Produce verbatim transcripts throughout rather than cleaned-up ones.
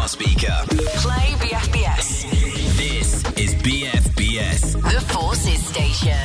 smart speaker. Play B F B S. This is B F B S. The Forces Station.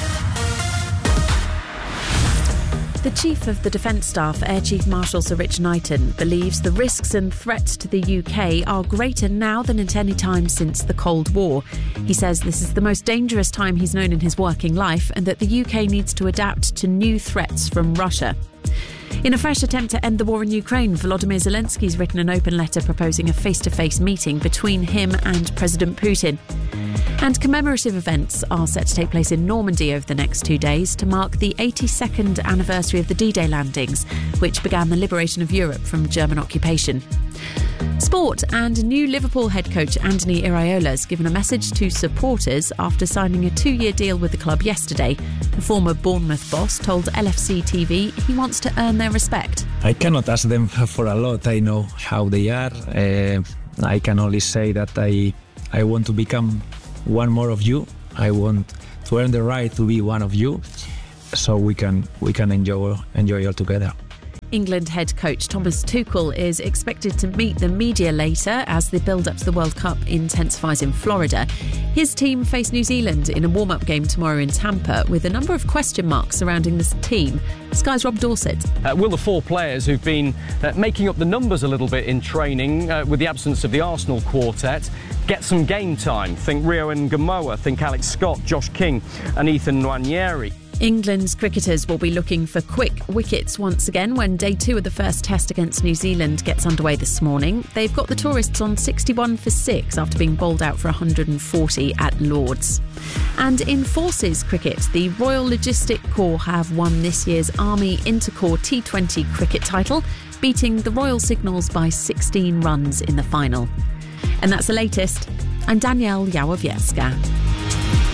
The Chief of the Defence Staff, Air Chief Marshal Sir Rich Knighton, believes the risks and threats to the U K are greater now than at any time since the Cold War. He says this is the most dangerous time he's known in his working life and that the U K needs to adapt to new threats from Russia. In a fresh attempt to end the war in Ukraine, Volodymyr Zelensky's written an open letter proposing a face-to-face meeting between him and President Putin. And commemorative events are set to take place in Normandy over the next two days to mark the eighty-second anniversary of the D-Day landings, which began the liberation of Europe from German occupation. Sport, and new Liverpool head coach Anthony Iraola has given a message to supporters after signing a two-year deal with the club yesterday. The former Bournemouth boss told L F C T V he wants to earn their respect. I cannot ask them for a lot. I know how they are. Uh, I can only say that I, I want to become one more of you. I want to earn the right to be one of you, so we can we can enjoy enjoy all together. England head coach Thomas Tuchel is expected to meet the media later as the build-up to the World Cup intensifies in Florida. His team face New Zealand in a warm-up game tomorrow in Tampa, with a number of question marks surrounding this team. Sky's Rob Dorset. Uh, will the four players who've been uh, making up the numbers a little bit in training uh, with the absence of the Arsenal quartet get some game time? Think Rio Ngamoa, think Alex Scott, Josh King and Ethan Nwaneri. England's cricketers will be looking for quick wickets once again when day two of the first test against New Zealand gets underway this morning. They've got the tourists on sixty-one for six after being bowled out for one hundred forty at Lord's. And in Forces cricket, the Royal Logistic Corps have won this year's Army Intercorps T twenty cricket title, beating the Royal Signals by sixteen runs in the final. And that's the latest. I'm Danielle Yawowiecka.